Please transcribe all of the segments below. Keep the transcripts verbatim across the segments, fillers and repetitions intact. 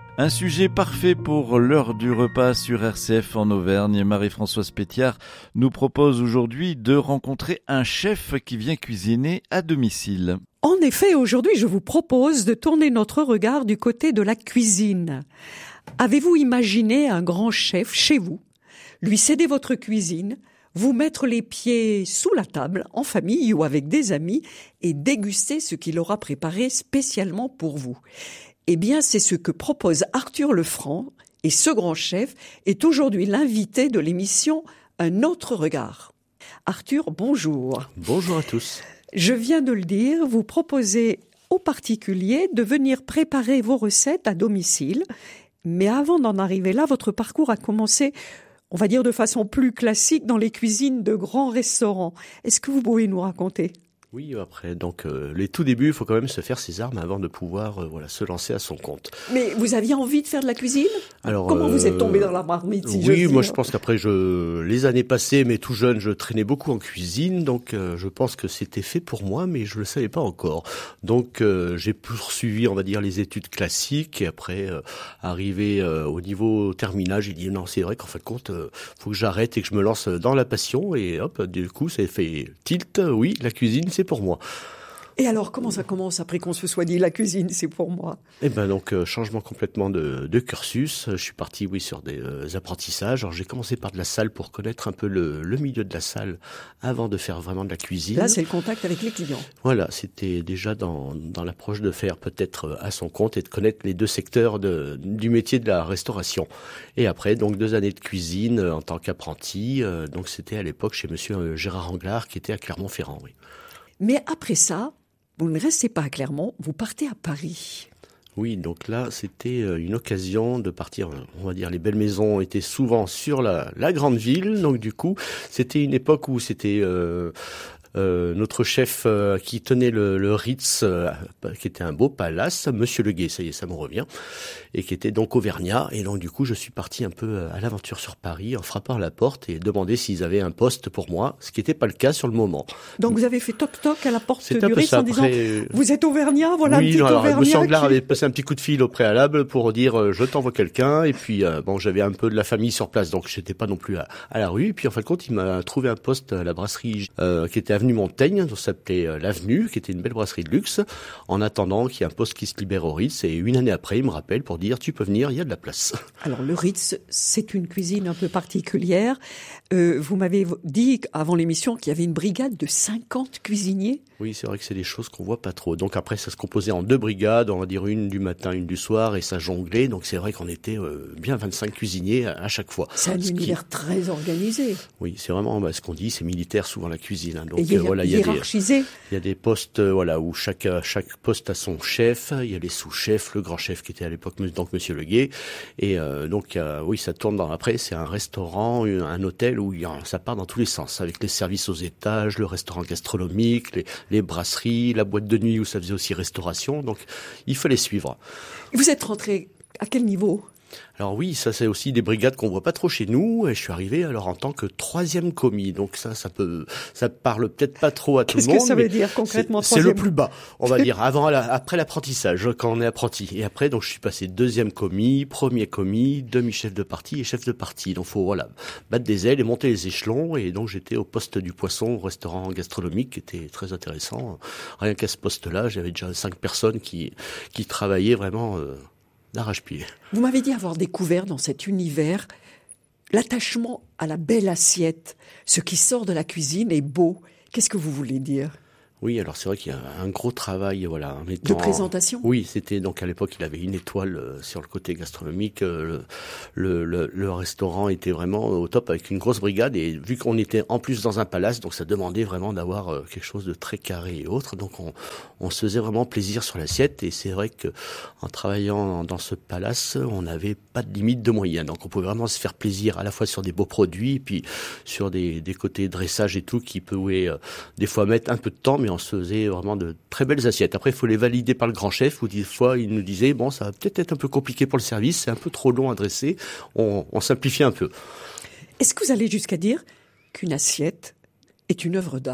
Un sujet parfait pour l'heure du repas sur R C F en Auvergne. Marie-Françoise Pétiard nous propose aujourd'hui de rencontrer un chef qui vient cuisiner à domicile. En effet, aujourd'hui, je vous propose de tourner notre regard du côté de la cuisine. Avez-vous imaginé un grand chef chez vous, lui céder votre cuisine, vous mettre les pieds sous la table, en famille ou avec des amis, et déguster ce qu'il aura préparé spécialement pour vous? Eh bien, c'est ce que propose Arthur Lefranc, et ce grand chef est aujourd'hui l'invité de l'émission Un autre regard. Arthur, bonjour. Bonjour à tous. Je viens de le dire, vous proposez aux particuliers de venir préparer vos recettes à domicile. Mais avant d'en arriver là, votre parcours a commencé, on va dire de façon plus classique, dans les cuisines de grands restaurants. Est-ce que vous pouvez nous raconter ? Oui, après, donc euh, les tout débuts, il faut quand même se faire ses armes avant de pouvoir euh, voilà, se lancer à son compte. Mais vous aviez envie de faire de la cuisine ? Alors, Comment euh, vous êtes tombé dans la marmite, si je Oui, moi dire. je pense qu'après, je, les années passées, mais tout jeune, je traînais beaucoup en cuisine, donc euh, je pense que c'était fait pour moi, mais je le savais pas encore. Donc euh, j'ai poursuivi, on va dire, les études classiques, et après, euh, arrivé euh, au niveau terminal, j'ai dit non, c'est vrai qu'en fin de compte, euh, faut que j'arrête et que je me lance dans la passion, et hop, du coup, ça fait tilt, oui, la cuisine, c'est pour moi. Et alors, comment ça commence après qu'on se soit dit la cuisine, c'est pour moi ? Eh ben donc euh, changement complètement de, de cursus. Je suis parti, oui, sur des euh, apprentissages. Alors j'ai commencé par de la salle pour connaître un peu le, le milieu de la salle avant de faire vraiment de la cuisine. Là, c'est le contact avec les clients. Voilà, c'était déjà dans dans l'approche de faire peut-être à son compte et de connaître les deux secteurs de, du métier de la restauration. Et après, donc deux années de cuisine euh, en tant qu'apprenti. Euh, donc c'était à l'époque chez Monsieur Gérard Anglard qui était à Clermont-Ferrand. Oui. Mais après ça, vous ne restez pas à Clermont, vous partez à Paris. Oui, donc là, c'était une occasion de partir, on va dire, les belles maisons étaient souvent sur la, la grande ville, donc du coup, c'était une époque où c'était... Euh, Euh, notre chef euh, qui tenait le, le Ritz, euh, qui était un beau palace, Monsieur Le Guay, ça y est, ça me revient, et qui était donc auvergnat. Et donc du coup, je suis parti un peu à l'aventure sur Paris en frappant à la porte et demandant s'ils avaient un poste pour moi, ce qui n'était pas le cas sur le moment. Donc vous avez fait toc-toc à la porte C'est du Ritz en disant après... « Vous êtes auvergnat, voilà oui, un petit non, alors, auvergnat. » Monsieur Anglard qui... avait passé un petit coup de fil au préalable pour dire euh, je t'envoie quelqu'un. Et puis euh, bon, j'avais un peu de la famille sur place, donc j'étais pas non plus à, à la rue. Et puis en fin de compte, il m'a trouvé un poste à la brasserie euh, qui était avenue Montaigne. Ça s'appelait euh, l'Avenue, qui était une belle brasserie de luxe, en attendant qu'il y ait un poste qui se libère au Ritz. Et une année après, il me rappelle pour dire, tu peux venir, il y a de la place. Alors le Ritz, c'est une cuisine un peu particulière. Euh, vous m'avez dit avant l'émission qu'il y avait une brigade de cinquante cuisiniers. Oui, c'est vrai que c'est des choses qu'on voit pas trop. Donc après, ça se composait en deux brigades, on va dire une du matin, une du soir, et ça jonglait. Donc c'est vrai qu'on était euh, bien vingt-cinq cuisiniers à, à chaque fois. C'est un ce univers qui... très organisé. Oui, c'est vraiment bah, ce qu'on dit, c'est militaire souvent la cuisine. Hein. Donc et euh, voilà, il y a hiérarchisé. des, il y a des postes, euh, voilà, où chaque chaque poste a son chef. Il y a les sous-chefs, le grand chef qui était à l'époque donc Monsieur Le Guay. Et euh, donc euh, oui, ça tourne dans. Après, c'est un restaurant, un hôtel où il y a, ça part dans tous les sens, avec les services aux étages, le restaurant gastronomique, les, les brasseries, la boîte de nuit où ça faisait aussi restauration. Donc il fallait suivre. Vous êtes rentré à quel niveau ? Alors oui, ça c'est aussi des brigades qu'on voit pas trop chez nous. Et je suis arrivé alors en tant que troisième commis. Donc ça, ça peut, ça parle peut-être pas trop à tout le monde. Qu'est-ce que ça veut dire concrètement ? C'est, c'est le plus bas, on va dire, avant, après l'apprentissage, quand on est apprenti. Et après, donc je suis passé deuxième commis, premier commis, demi-chef de partie et chef de partie. Donc faut voilà battre des ailes et monter les échelons. Et donc j'étais au poste du poisson, au restaurant gastronomique, qui était très intéressant. Rien qu'à ce poste-là, j'avais déjà cinq personnes qui qui travaillaient vraiment. Euh, d'arrache-pied. Vous m'avez dit avoir découvert dans cet univers l'attachement à la belle assiette. Ce qui sort de la cuisine est beau. Qu'est-ce que vous voulez dire ? Oui, alors c'est vrai qu'il y a un gros travail, voilà. En étant, de présentation ? Oui, c'était donc à l'époque il avait une étoile euh, sur le côté gastronomique. Euh, le, le, le restaurant était vraiment au top avec une grosse brigade et vu qu'on était en plus dans un palace, donc ça demandait vraiment d'avoir euh, quelque chose de très carré et autre. Donc on, on se faisait vraiment plaisir sur l'assiette et c'est vrai que en travaillant dans ce palace, on n'avait pas de limite de moyens. Donc on pouvait vraiment se faire plaisir à la fois sur des beaux produits et puis sur des, des côtés dressage et tout qui pouvaient euh, des fois mettre un peu de temps, mais on se faisait vraiment de très belles assiettes. Après, il faut les valider par le grand chef, où des fois, il nous disait, bon, ça va peut-être être un peu compliqué pour le service, c'est un peu trop long à dresser, on, on simplifie un peu. Est-ce que vous allez jusqu'à dire qu'une assiette est une œuvre d'art ?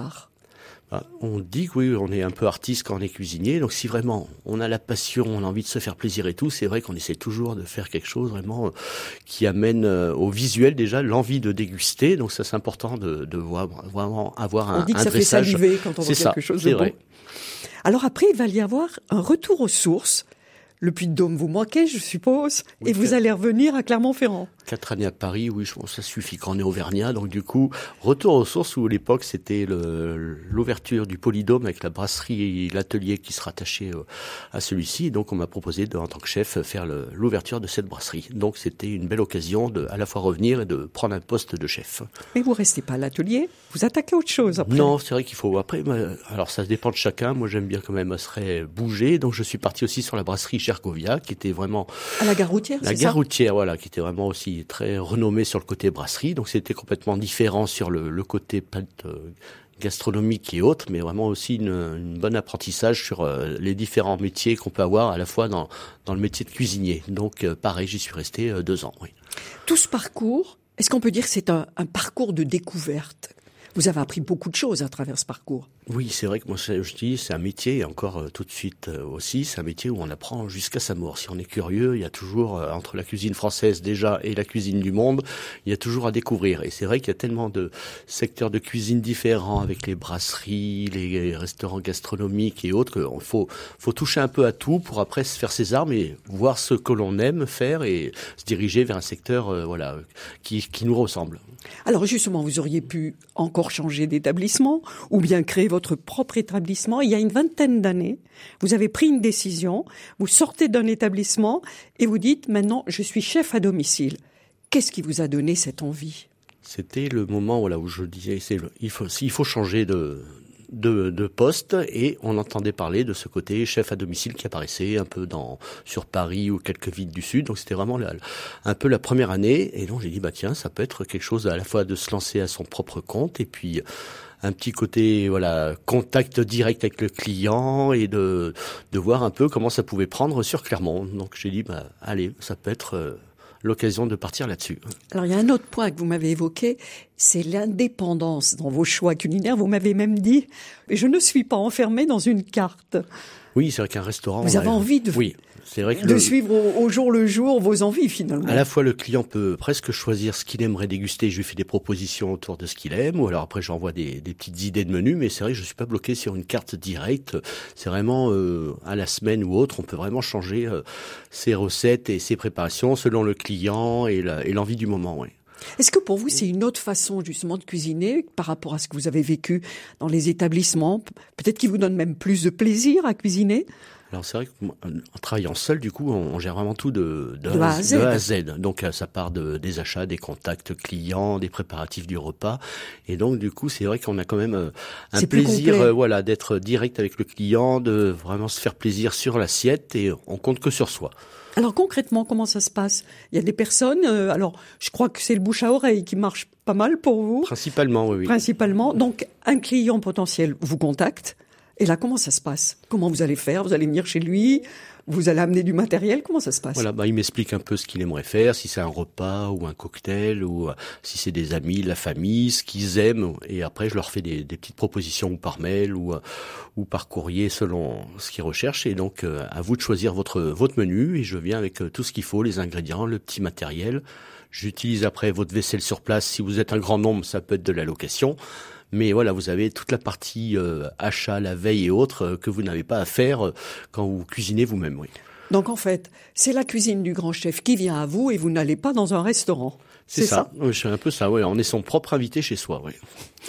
Ah, on dit que oui, on est un peu artiste quand on est cuisinier. Donc si vraiment on a la passion, on a envie de se faire plaisir et tout, c'est vrai qu'on essaie toujours de faire quelque chose vraiment qui amène au visuel déjà l'envie de déguster. Donc ça c'est important de, de voir, vraiment avoir un, on dit que un ça dressage. Fait saliver quand on voit quelque chose de bon. Alors après, il va y avoir un retour aux sources. Le Puy-de-Dôme vous manquait, je suppose, oui, et vous allez revenir à Clermont-Ferrand. Quatre années à Paris, oui, je pense que ça suffit quand on est auvergnat. Donc du coup, retour aux sources où à l'époque c'était le, l'ouverture du Polydôme avec la brasserie et l'atelier qui se rattachait à celui-ci. Donc on m'a proposé de, en tant que chef, faire le, l'ouverture de cette brasserie. Donc c'était une belle occasion de à la fois revenir et de prendre un poste de chef. Mais vous restez pas à l'atelier, vous attaquez autre chose après. Non, c'est vrai qu'il faut après. Alors ça dépend de chacun. Moi j'aime bien quand même serait bouger. Donc je suis parti aussi sur la brasserie Gergovia, qui était vraiment à la gare routière. La c'est gare ça routière, voilà, qui était vraiment aussi très renommée sur le côté brasserie. Donc c'était complètement différent sur le, le côté pâte gastronomique et autres, mais vraiment aussi une, une bonne apprentissage sur euh, les différents métiers qu'on peut avoir à la fois dans dans le métier de cuisinier. Donc euh, pareil, j'y suis resté euh, deux ans. Oui. Tout ce parcours, est-ce qu'on peut dire que c'est un, un parcours de découverte ? Vous avez appris beaucoup de choses à travers ce parcours. Oui, c'est vrai que moi, je dis, c'est un métier, et encore euh, tout de suite euh, aussi, c'est un métier où on apprend jusqu'à sa mort. Si on est curieux, il y a toujours, euh, entre la cuisine française déjà et la cuisine du monde, il y a toujours à découvrir. Et c'est vrai qu'il y a tellement de secteurs de cuisine différents, avec les brasseries, les restaurants gastronomiques et autres, qu'il faut, faut toucher un peu à tout pour après se faire ses armes et voir ce que l'on aime faire et se diriger vers un secteur euh, voilà, qui, qui nous ressemble. Alors justement, vous auriez pu encore changer d'établissement ou bien créer votre propre établissement. Il y a une vingtaine d'années, vous avez pris une décision, vous sortez d'un établissement et vous dites maintenant je suis chef à domicile. Qu'est-ce qui vous a donné cette envie ? C'était le moment voilà, où je disais c'est, il, faut, il faut changer de... De, de poste et on entendait parler de ce côté chef à domicile qui apparaissait un peu dans sur Paris ou quelques villes du Sud. Donc c'était vraiment la, un peu la première année et donc j'ai dit bah tiens ça peut être quelque chose à la fois de se lancer à son propre compte et puis un petit côté voilà contact direct avec le client et de de voir un peu comment ça pouvait prendre sur Clermont. Donc j'ai dit bah allez ça peut être euh, l'occasion de partir là-dessus. Alors, il y a un autre point que vous m'avez évoqué, c'est l'indépendance dans vos choix culinaires. Vous m'avez même dit, je ne suis pas enfermé dans une carte. Oui, c'est vrai qu'un restaurant... Vous avez a... envie de, oui, c'est vrai que de le... suivre au, au jour le jour vos envies, finalement. À la fois, le client peut presque choisir ce qu'il aimerait déguster. Je lui fais des propositions autour de ce qu'il aime. Ou alors après, j'envoie des, des petites idées de menu. Mais c'est vrai que je suis pas bloqué sur une carte directe. C'est vraiment euh, à la semaine ou autre. On peut vraiment changer euh, ses recettes et ses préparations selon le client et, la, et l'envie du moment. Oui. Est-ce que pour vous, c'est une autre façon justement de cuisiner par rapport à ce que vous avez vécu dans les établissements ? Peut-être qu'il vous donne même plus de plaisir à cuisiner ? Alors c'est vrai qu'en travaillant seul, du coup, on, on gère vraiment tout de, de, de, A, à Z. de A à Z. Donc ça part de, des achats, des contacts clients, des préparatifs du repas. Et donc du coup, c'est vrai qu'on a quand même euh, un c'est plaisir euh, voilà, d'être direct avec le client, de vraiment se faire plaisir sur l'assiette et on compte que sur soi. Alors concrètement, comment ça se passe ? Il y a des personnes, euh, alors je crois que c'est le bouche à oreille qui marche pas mal pour vous. Principalement, oui. oui. Principalement. Donc un client potentiel vous contacte. Et là, comment ça se passe ? Comment vous allez faire ? Vous allez venir chez lui ? Vous allez amener du matériel ? Comment ça se passe ? Voilà, bah, il m'explique un peu ce qu'il aimerait faire, si c'est un repas ou un cocktail, ou euh, si c'est des amis, la famille, ce qu'ils aiment. Et après, je leur fais des, des petites propositions ou par mail ou, euh, ou par courrier selon ce qu'ils recherchent. Et donc, euh, à vous de choisir votre, votre menu. Et je viens avec euh, tout ce qu'il faut, les ingrédients, le petit matériel. J'utilise après votre vaisselle sur place. Si vous êtes un grand nombre, ça peut être de la location. Mais voilà, vous avez toute la partie euh, achat, la veille et autres euh, que vous n'avez pas à faire euh, quand vous cuisinez vous-même. Oui. Donc en fait, c'est la cuisine du grand chef qui vient à vous et vous n'allez pas dans un restaurant. C'est, c'est ça. ça. Oui, c'est un peu ça. Oui, on est son propre invité chez soi. Oui.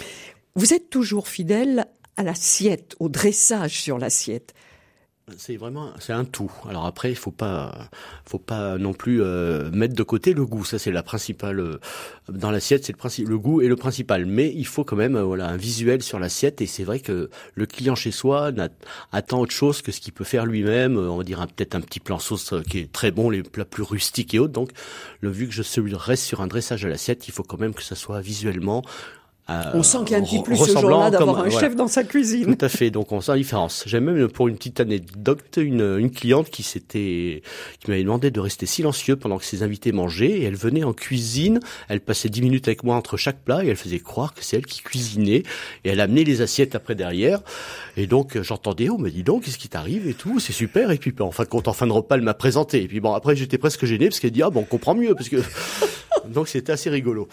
Vous êtes toujours fidèle à l'assiette, au dressage sur l'assiette. C'est vraiment, c'est un tout. Alors après, il faut pas, faut pas non plus euh, mettre de côté le goût. Ça, c'est la principale euh, dans l'assiette, c'est le principe, le goût est le principal. Mais il faut quand même, euh, voilà, un visuel sur l'assiette. Et c'est vrai que le client chez soi n'a, attend autre chose que ce qu'il peut faire lui-même. On va dire un, peut-être un petit plat sauce qui est très bon, les plats plus rustiques et autres. Donc, le vu que je reste sur un dressage à l'assiette, il faut quand même que ça soit visuellement Euh, on sent qu'il y a un petit plus ce jour-là d'avoir comme, un voilà, chef dans sa cuisine. Tout à fait, donc on sent la différence. J'ai même, pour une petite anecdote, une, une cliente qui s'était, qui m'avait demandé de rester silencieux pendant que ses invités mangeaient, et elle venait en cuisine, elle passait dix minutes avec moi entre chaque plat, et elle faisait croire que c'est elle qui cuisinait, et elle amenait les assiettes après derrière, et donc j'entendais, oh mais dis donc, qu'est-ce qui t'arrive et tout, c'est super, et puis en fin de compte, en fin de repas, elle m'a présenté, et puis bon, après j'étais presque gêné, parce qu'elle dit, ah bon, on comprend mieux, parce que... donc c'était assez rigolo.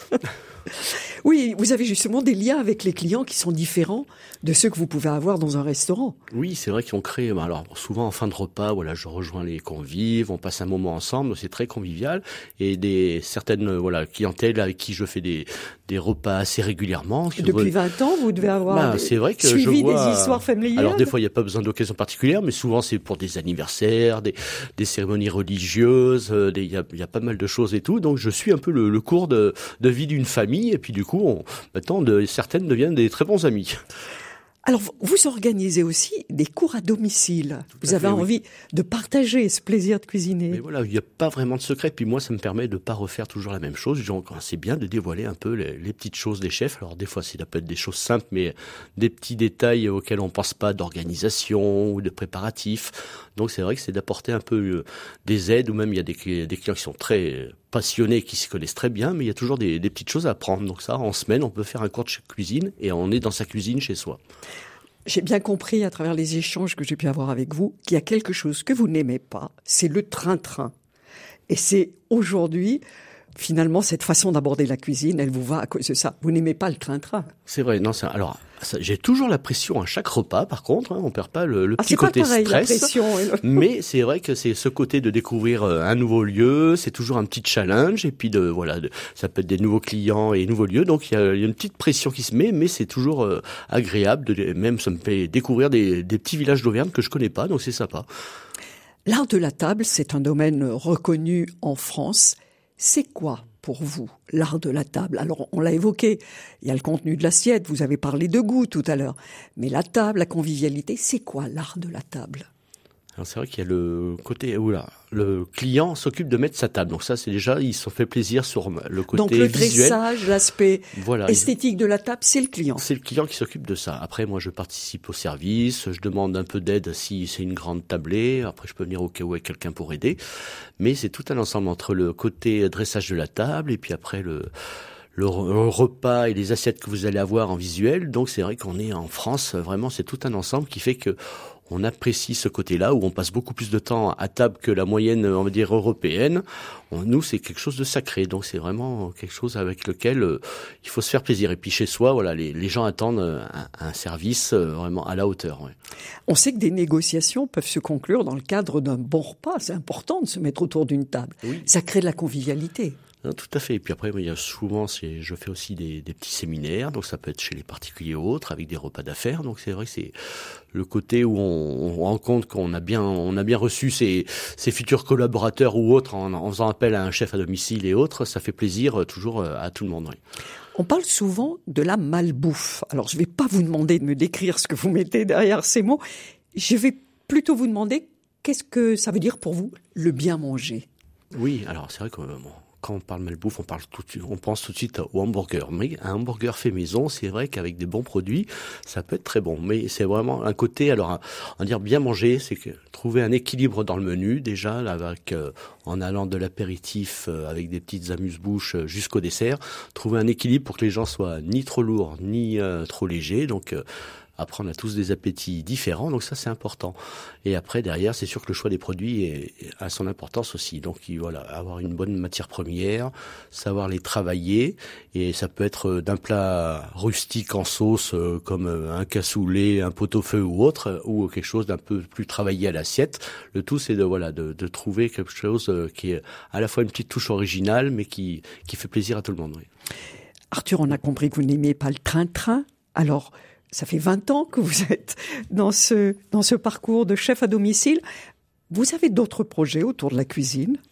Oui, vous avez justement des liens avec les clients qui sont différents de ceux que vous pouvez avoir dans un restaurant. Oui, c'est vrai qu'on crée, alors souvent en fin de repas, voilà, je rejoins les convives, on passe un moment ensemble, c'est très convivial, et des certaines voilà clientèles avec qui je fais des des repas assez régulièrement. Depuis vingt ans, vous devez avoir bah, des... c'est vrai que suivi je vois... des histoires familiales. Alors des fois, il n'y a pas besoin d'occasion particulière, mais souvent c'est pour des anniversaires, des des cérémonies religieuses, il y a il y a pas mal de choses et tout, donc je suis un peu le, le cours de de vie d'une famille, et puis du coup, on, maintenant, de, certaines deviennent des très bons amis. Alors, vous organisez aussi des cours à domicile. Tout vous avez fait, envie oui. de partager ce plaisir de cuisiner. Mais voilà, il n'y a pas vraiment de secret. Puis moi, ça me permet de ne pas refaire toujours la même chose. Donc, c'est bien de dévoiler un peu les, les petites choses des chefs. Alors, des fois, ça peut être des choses simples, mais des petits détails auxquels on ne pense pas, d'organisation ou de préparatifs. Donc, c'est vrai que c'est d'apporter un peu euh, des aides, ou même il y a des, des clients qui sont très passionnés, qui se connaissent très bien, mais il y a toujours des, des petites choses à apprendre. Donc ça, en semaine, on peut faire un cours de cuisine et on est dans sa cuisine chez soi. J'ai bien compris à travers les échanges que j'ai pu avoir avec vous qu'il y a quelque chose que vous n'aimez pas, c'est le train-train. Et c'est aujourd'hui, finalement, cette façon d'aborder la cuisine, elle vous va à cause de ça. Vous n'aimez pas le train-train. C'est vrai, non, c'est, alors, ça, j'ai toujours la pression à chaque repas, par contre, hein, on perd pas le, le ah, petit côté pareil, stress. La pression et le... Mais c'est vrai que c'est ce côté de découvrir un nouveau lieu, c'est toujours un petit challenge, et puis de, voilà, de, ça peut être des nouveaux clients et nouveaux lieux, donc il y a, il y a une petite pression qui se met, mais c'est toujours euh, agréable, de, même ça me fait découvrir des, des petits villages d'Auvergne que je connais pas, donc c'est sympa. L'art de la table, c'est un domaine reconnu en France. C'est quoi pour vous, l'art de la table? Alors, on l'a évoqué, il y a le contenu de l'assiette, vous avez parlé de goût tout à l'heure, mais la table, la convivialité, c'est quoi l'art de la table? Alors c'est vrai qu'il y a le côté où là, le client s'occupe de mettre sa table. Donc ça, c'est déjà, il se fait plaisir sur le côté Donc le visuel. dressage, l'aspect voilà, esthétique de la table, c'est le client. C'est le client qui s'occupe de ça. Après, moi, je participe au service, je demande un peu d'aide si c'est une grande tablée. Après, je peux venir au cas où avec quelqu'un pour aider. Mais c'est tout un ensemble entre le côté dressage de la table et puis après le... le repas et les assiettes que vous allez avoir en visuel. Donc c'est vrai qu'on est en France, vraiment, c'est tout un ensemble qui fait que on apprécie ce côté-là, où on passe beaucoup plus de temps à table que la moyenne, on va dire, européenne. On, nous, c'est quelque chose de sacré, donc c'est vraiment quelque chose avec lequel euh, il faut se faire plaisir. Et puis chez soi, voilà, les, les gens attendent un, un service euh, vraiment à la hauteur. Ouais. On sait que des négociations peuvent se conclure dans le cadre d'un bon repas. C'est important de se mettre autour d'une table. Oui. Ça crée de la convivialité. Non, tout à fait. Et puis après, il y a souvent, c'est, je fais aussi des, des petits séminaires, donc ça peut être chez les particuliers ou autres, avec des repas d'affaires. Donc c'est vrai que c'est le côté où on, on rend compte qu'on a bien, on a bien reçu ses, ses futurs collaborateurs ou autres en, en faisant appel à un chef à domicile et autres. Ça fait plaisir toujours à tout le monde. Oui. On parle souvent de la malbouffe. Alors je ne vais pas vous demander de me décrire ce que vous mettez derrière ces mots. Je vais plutôt vous demander qu'est-ce que ça veut dire pour vous le bien manger. Oui, alors c'est vrai que bon, quand on parle malbouffe, on parle tout de suite, on pense tout de suite au hamburger. Mais un hamburger fait maison, c'est vrai qu'avec des bons produits, ça peut être très bon. Mais c'est vraiment un côté, alors, on va dire bien manger, c'est que trouver un équilibre dans le menu, déjà, là, avec, euh, en allant de l'apéritif euh, avec des petites amuse-bouches euh, jusqu'au dessert, trouver un équilibre pour que les gens soient ni trop lourds, ni euh, trop légers. Donc, euh, après, on a tous des appétits différents, donc ça, c'est important. Et après, derrière, c'est sûr que le choix des produits est, a son importance aussi. Donc, voilà, avoir une bonne matière première, savoir les travailler, et ça peut être d'un plat rustique en sauce, euh, comme un cassoulet, un pot-au-feu ou autre, ou quelque chose d'un peu plus travaillé à l'assiette. Le tout, c'est de, voilà, de, de trouver quelque chose qui est à la fois une petite touche originale, mais qui, qui fait plaisir à tout le monde. Oui. Arthur, on a compris que vous n'aimez pas le train-train. Alors, ça fait vingt ans que vous êtes dans ce, dans ce parcours de chef à domicile. Vous avez d'autres projets autour de la cuisine ?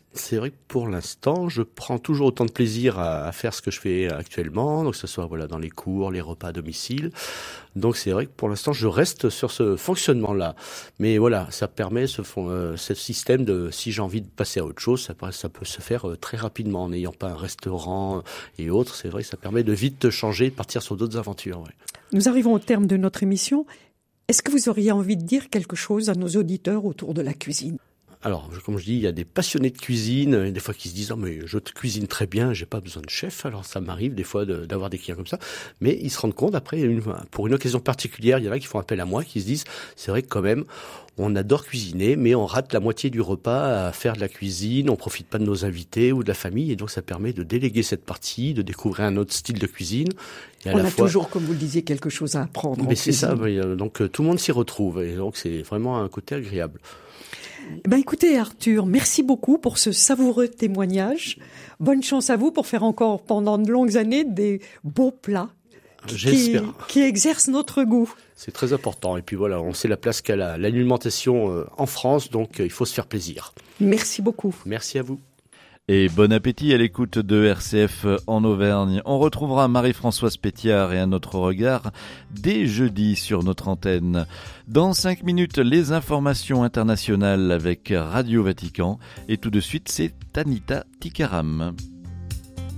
C'est vrai que pour l'instant, je prends toujours autant de plaisir à, à faire ce que je fais actuellement, donc que ce soit voilà dans les cours, les repas à domicile. Donc c'est vrai que pour l'instant, je reste sur ce fonctionnement-là. Mais voilà, ça permet ce, euh, ce système de, si j'ai envie de passer à autre chose, ça, ça peut se faire euh, très rapidement en n'ayant pas un restaurant et autres. C'est vrai que ça permet de vite changer, de partir sur d'autres aventures. Ouais. Nous arrivons au terme de notre émission. Est-ce que vous auriez envie de dire quelque chose à nos auditeurs autour de la cuisine ? Alors, comme je dis, il y a des passionnés de cuisine, des fois qui se disent « Oh, mais je te cuisine très bien, j'ai pas besoin de chef ». Alors, ça m'arrive des fois de, d'avoir des clients comme ça. Mais ils se rendent compte, après, une, pour une occasion particulière, il y en a qui font appel à moi, qui se disent « C'est vrai que quand même, on adore cuisiner, mais on rate la moitié du repas à faire de la cuisine, on profite pas de nos invités ou de la famille. » Et donc, ça permet de déléguer cette partie, de découvrir un autre style de cuisine. Et à on la a fois... toujours, comme vous le disiez, quelque chose à apprendre. Mais c'est cuisine. Ça, donc tout le monde s'y retrouve. Et donc, c'est vraiment un côté agréable. Ben écoutez Arthur, merci beaucoup pour ce savoureux témoignage. Bonne chance à vous pour faire encore pendant de longues années des beaux plats qui, qui exercent notre goût. C'est très important. Et puis voilà, on sait la place qu'a la, l'alimentation en France, donc il faut se faire plaisir. Merci beaucoup. Merci à vous. Et bon appétit à l'écoute de R C F en Auvergne. On retrouvera Marie-Françoise Pétiard et un autre regard dès jeudi sur notre antenne. Dans cinq minutes, les informations internationales avec Radio Vatican. Et tout de suite, c'est Anita Tikaram.